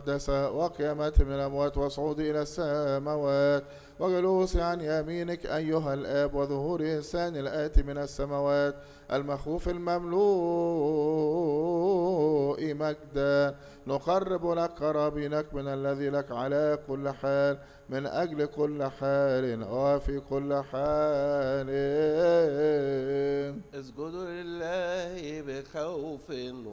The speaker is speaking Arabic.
المقدسة وقيامته من الأموات وصعوده إلى السماوات وجلوس عن يمينك أيها الآب وظهور إنسان الآتي من السماوات المخوف المملوء مجدا نقرب لك قرابينك من الذي لك على كل حال من أجل كل حال وفي كل حال اسجدوا لله بخوف